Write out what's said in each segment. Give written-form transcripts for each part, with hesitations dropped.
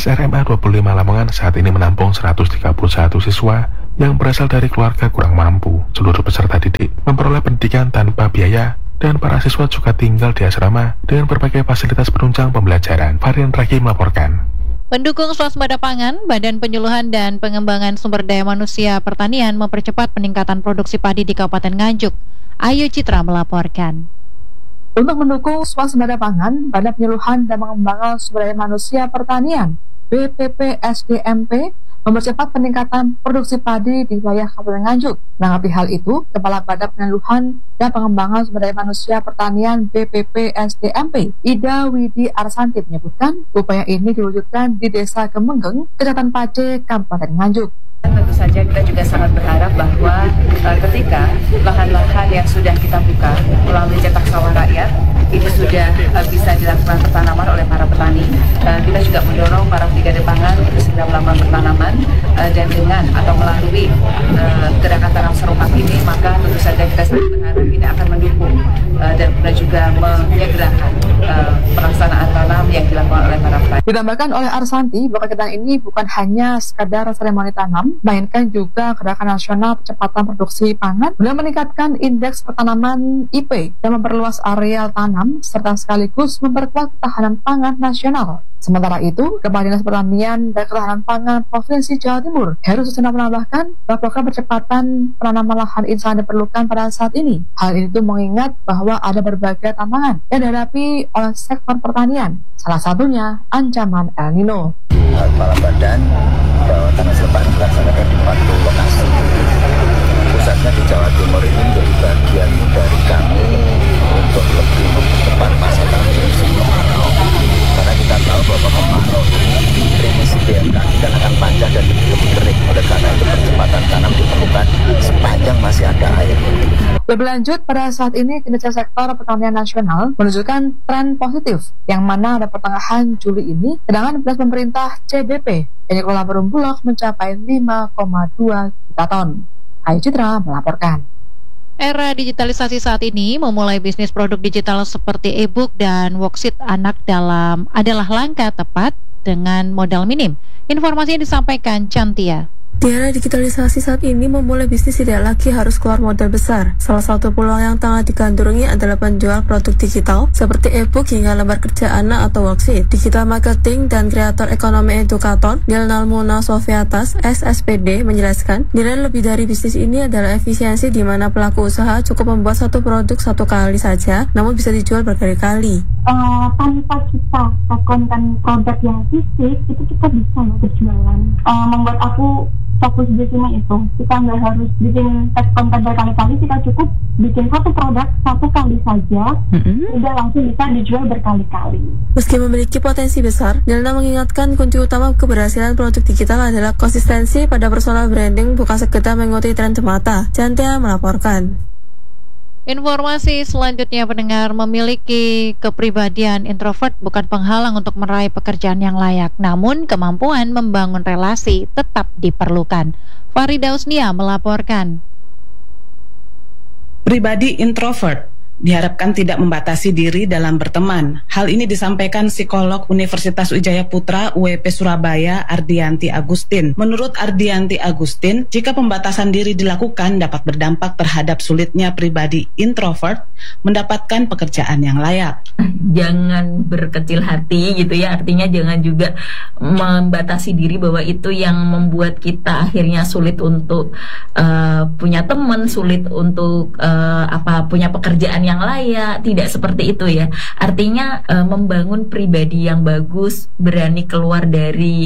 SRMA 25 Lamongan saat ini menampung 131 siswa yang berasal dari keluarga kurang mampu. Seluruh peserta didik memperoleh pendidikan tanpa biaya dan para siswa juga tinggal di asrama dengan berbagai fasilitas penunjang pembelajaran. Varian Raki melaporkan. Pendukung swasembada pangan, Badan Penyuluhan dan Pengembangan Sumber Daya Manusia Pertanian mempercepat peningkatan produksi padi di Kabupaten Nganjuk. Ayu Citra melaporkan. Untuk mendukung swasembada pangan, Badan Penyuluhan dan Pengembangan Sumber Daya Manusia Pertanian BPPSDMP mempercepat peningkatan produksi padi di wilayah Kabupaten Nganjuk. Menanggapi hal itu, Kepala Badan Penyuluhan dan Pengembangan Sumber Daya Manusia Pertanian BPPSDMP Ida Widi Arsanti menyebutkan upaya ini diwujudkan di Desa Kemenggeng, Kecamatan Pace, Kabupaten Nganjuk. Tentu saja kita juga sangat berharap bahwa ketika lahan-lahan yang sudah kita buka melalui cetak sawah rakyat ini sudah bisa dilakukan pertanaman oleh para petani, kita juga mendorong para brigade pangan untuk segera melakukan pertanaman dan dengan atau melalui gerakan tanam serumpak ini, maka tentu saja kita sangat berharap ini akan mendukung dan juga menyegerakan pelaksanaan tanam yang dilakukan oleh para petani. Ditambahkan oleh Arsanti bahwa kegiatan ini bukan hanya sekadar seremoni tanam, melainkan juga gerakan nasional percepatan produksi pangan guna meningkatkan indeks pertanaman IP dan memperluas areal tanam serta sekaligus memperkuat ketahanan pangan nasional. Sementara itu, Kepala Dinas Pertanian dan Ketahanan Pangan Provinsi Jawa Timur, Heru Susena menambahkan bahwa program percepatan penanaman lahan ini sangat diperlukan pada saat ini. Hal itu mengingat bahwa ada berbagai tantangan yang dihadapi oleh sektor pertanian, salah satunya ancaman El Nino. Kepala Badan bahwa tanah selebaran dilaksanakan di 40 lokasi. Pusatnya di Jawa Timur ini menjadi bagian dari kami untuk lebih mempercepat masa tanam. Karena kita tahu bahwa kemarau ini remisi BMKG kan akan panjang dan lebih kering. Oleh karena itu percepatan tanam diperlukan sepanjang masih ada air. Lebih lanjut, pada saat ini kinerja sektor pertanian nasional menunjukkan tren positif, yang mana pada pertengahan Juli ini cadangan beras pemerintah CBP yang dikelola Perum Bulog mencapai 5,2 juta ton. Ayu Citra melaporkan. Era digitalisasi saat ini memulai bisnis produk digital seperti e-book dan worksheet anak adalah langkah tepat dengan modal minim. Informasi yang disampaikan Cantia. Di era digitalisasi saat ini, memulai bisnis tidak lagi harus keluar modal besar. Salah satu peluang yang tengah digandrungi adalah penjual produk digital seperti e-book hingga lembar kerja anak atau worksheet. Digital marketing dan kreator ekonomi edukator Nilnal Muna Sofiatas SSPD menjelaskan, nilai lebih dari bisnis ini adalah efisiensi di mana pelaku usaha cukup membuat satu produk satu kali saja, namun bisa dijual berkali-kali. Tanpa kita konten produk yang fisik, itu kita bisa berjualan. Membuat aku fokus di sini itu, kita nggak harus bikin tag konten berkali-kali, kita cukup bikin satu produk satu kali saja, udah langsung bisa dijual berkali-kali. Meski memiliki potensi besar, Nilna mengingatkan kunci utama keberhasilan produk digital adalah konsistensi pada personal branding, bukan sekedar mengikuti tren semata. Cantia melaporkan. Informasi selanjutnya, pendengar, memiliki kepribadian introvert bukan penghalang untuk meraih pekerjaan yang layak, namun kemampuan membangun relasi tetap diperlukan. Farida Usnia melaporkan. Pribadi introvert diharapkan tidak membatasi diri dalam berteman. Hal ini disampaikan psikolog Universitas Wijaya Putra UWP Surabaya Ardianti Agustin. Menurut Ardianti Agustin, jika pembatasan diri dilakukan dapat berdampak terhadap sulitnya pribadi introvert mendapatkan pekerjaan yang layak. Jangan berkecil hati gitu ya, artinya jangan juga membatasi diri bahwa itu yang membuat kita akhirnya sulit untuk punya teman, sulit untuk punya pekerjaan yang layak. Tidak seperti itu ya. Artinya membangun pribadi yang bagus, berani keluar dari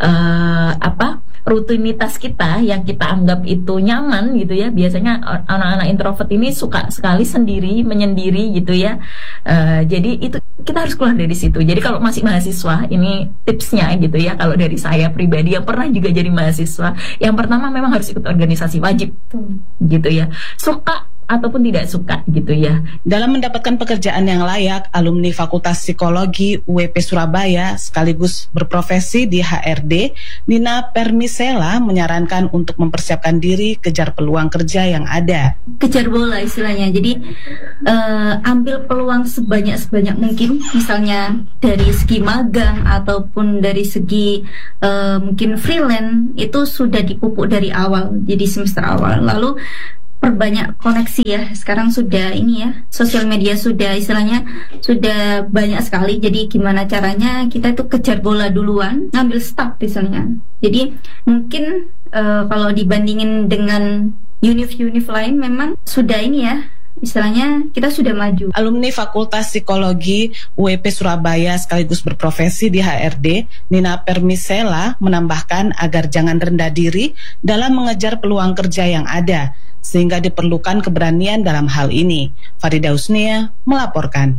rutinitas kita yang kita anggap itu nyaman gitu ya. Biasanya anak-anak introvert ini suka sekali menyendiri gitu ya. Jadi itu kita harus keluar dari situ. Jadi kalau masih mahasiswa, ini tipsnya gitu ya. Kalau dari saya pribadi yang pernah juga jadi mahasiswa, yang pertama memang harus ikut organisasi wajib gitu ya. Suka ataupun tidak suka gitu ya. Dalam mendapatkan pekerjaan yang layak, alumni Fakultas Psikologi UWP Surabaya sekaligus berprofesi di HRD, Nina Permisela menyarankan untuk mempersiapkan diri kejar peluang kerja yang ada. Kejar bola istilahnya, jadi ambil peluang sebanyak mungkin, misalnya dari segi magang ataupun dari segi mungkin freelance, itu sudah dipupuk dari awal, jadi semester awal. Lalu perbanyak koneksi ya, sekarang sudah ini ya, sosial media sudah istilahnya sudah banyak sekali. Jadi gimana caranya kita itu kejar bola duluan, ngambil start misalnya. Jadi mungkin kalau dibandingin dengan univ lain memang sudah ini ya, istilahnya kita sudah maju. Alumni Fakultas Psikologi UWP Surabaya sekaligus berprofesi di HRD, Nina Permisela menambahkan agar jangan rendah diri dalam mengejar peluang kerja yang ada, sehingga diperlukan keberanian dalam hal ini. Farida Husnia melaporkan.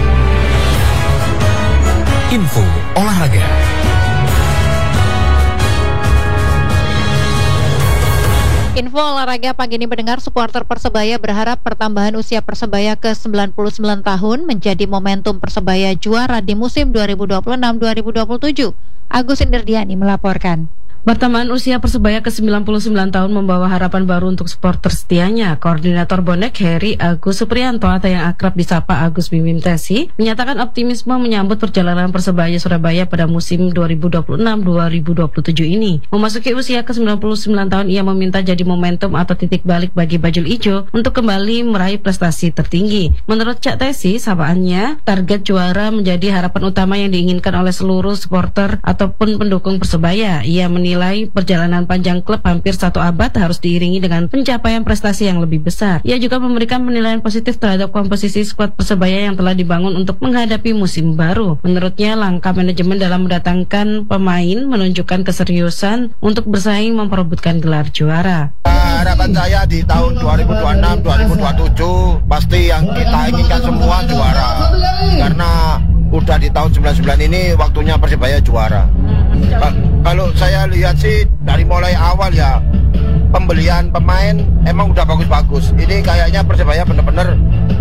Info olahraga. Info olahraga pagi ini mendengar supporter Persebaya berharap pertambahan usia Persebaya ke 99 tahun menjadi momentum Persebaya juara di musim 2026-2027. Agus Inderdiani melaporkan. Pertambahan usia Persebaya ke 99 tahun membawa harapan baru untuk supporter setianya. Koordinator bonek Heri Agus Supriyanto atau yang akrab disapa Agus Bimim Tesi menyatakan optimisme menyambut perjalanan Persebaya Surabaya pada musim 2026-2027 ini. Memasuki usia ke 99 tahun, ia meminta jadi momentum atau titik balik bagi Bajul Ijo untuk kembali meraih prestasi tertinggi. Menurut Cak Tesi, sapaannya target juara menjadi harapan utama yang diinginkan oleh seluruh supporter ataupun pendukung Persebaya. Ia menilai perjalanan panjang klub hampir 1 abad harus diiringi dengan pencapaian prestasi yang lebih besar. Ia juga memberikan penilaian positif terhadap komposisi skuad Persebaya yang telah dibangun untuk menghadapi musim baru. Menurutnya, langkah manajemen dalam mendatangkan pemain menunjukkan keseriusan untuk bersaing memperebutkan gelar juara. Harapan saya di tahun 2026-2027 pasti yang kita inginkan semua juara. Karena udah di tahun 99 ini waktunya Persebaya juara. Kalau saya lihat sih dari mulai awal ya, pembelian pemain emang udah bagus-bagus. Ini kayaknya Persebaya benar-benar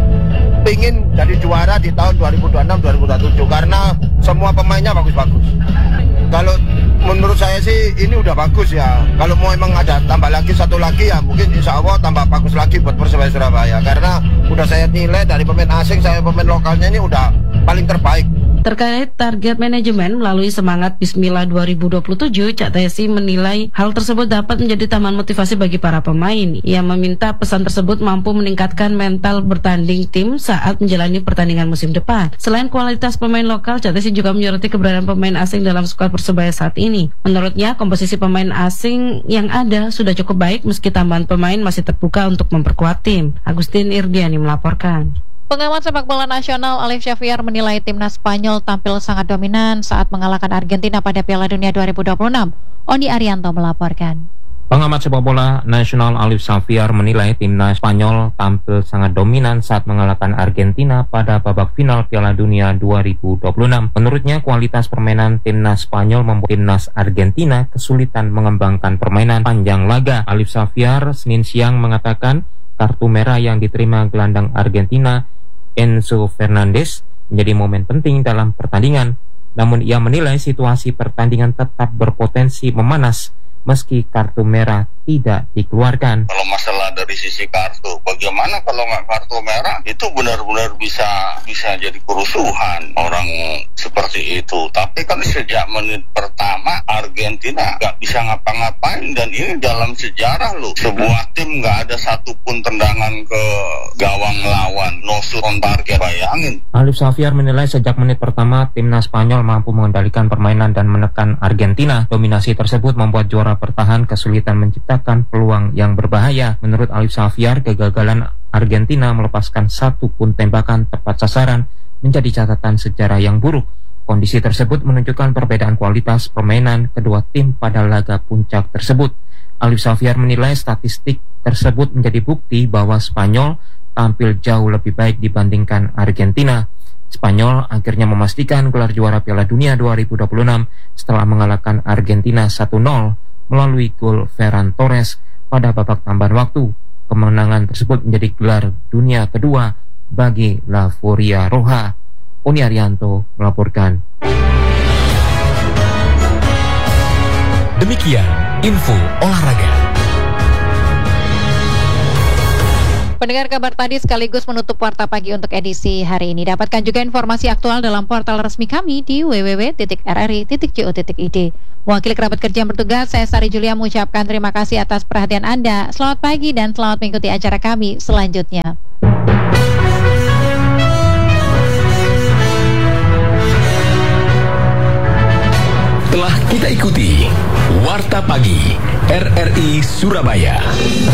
pingin jadi juara di tahun 2026-2027 karena semua pemainnya bagus-bagus. Kalau menurut saya sih ini udah bagus ya. Kalau mau emang ada tambah lagi satu lagi ya mungkin insya Allah tambah bagus lagi buat Persebaya Surabaya. Karena udah saya nilai dari pemain asing saya pemain lokalnya ini udah paling terbaik. Terkait target manajemen melalui semangat Bismillah 2027, Cak Tesi menilai hal tersebut dapat menjadi tambahan motivasi bagi para pemain. Ia meminta pesan tersebut mampu meningkatkan mental bertanding tim saat menjalani pertandingan musim depan. Selain kualitas pemain lokal, Cak Tesi juga menyoroti keberadaan pemain asing dalam skuad Persebaya saat ini. Menurutnya, komposisi pemain asing yang ada sudah cukup baik meski tambahan pemain masih terbuka untuk memperkuat tim. Agustin Irdiani melaporkan. Pengamat sepak bola nasional Alif Syafriar menilai timnas Spanyol tampil sangat dominan saat mengalahkan Argentina pada Piala Dunia 2026. Oni Arianto melaporkan. Pengamat sepak bola nasional Alif Syafriar menilai timnas Spanyol tampil sangat dominan saat mengalahkan Argentina pada babak final Piala Dunia 2026. Menurutnya, kualitas permainan timnas Spanyol membuat timnas Argentina kesulitan mengembangkan permainan panjang laga. Alif Syafriar Senin siang mengatakan kartu merah yang diterima gelandang Argentina Enzo Fernandez menjadi momen penting dalam pertandingan. Namun ia menilai situasi pertandingan tetap berpotensi memanas meski kartu merah tidak dikeluarkan. Kalau masalah dari sisi kartu, bagaimana kalau nggak kartu merah? Itu benar-benar bisa jadi kerusuhan orang seperti itu. Tapi kan sejak menit pertama Argentina nggak bisa ngapa-ngapain dan ini dalam sejarah loh. Sebuah tim nggak ada satupun tendangan ke gawang lawan, no shoot on target. Bayangin. Alif Syafriar menilai sejak menit pertama timnas Spanyol mampu mengendalikan permainan dan menekan Argentina. Dominasi tersebut membuat juara bertahan kesulitan menciptakan peluang yang berbahaya. Menurut Alif Syafriar, kegagalan Argentina melepaskan satu pun tembakan tepat sasaran menjadi catatan sejarah yang buruk. Kondisi tersebut menunjukkan perbedaan kualitas permainan kedua tim pada laga puncak tersebut. Alif Syafriar menilai statistik tersebut menjadi bukti bahwa Spanyol tampil jauh lebih baik dibandingkan Argentina. Spanyol akhirnya memastikan gelar juara Piala Dunia 2026 setelah mengalahkan Argentina 1-0 melalui gol Ferran Torres pada babak tambahan waktu. kemenangan tersebut menjadi gelar dunia kedua bagi La Furia Roja. Uni Arianto melaporkan. Demikian info olahraga. Pendengar, kabar tadi sekaligus menutup Warta Pagi untuk edisi hari ini. Dapatkan juga informasi aktual dalam portal resmi kami di www.rri.co.id. Wakil kerabat kerja yang bertugas, saya Sari Julia mengucapkan terima kasih atas perhatian Anda. Selamat pagi dan selamat mengikuti acara kami selanjutnya. Telah kita ikuti Warta Pagi RRI Surabaya.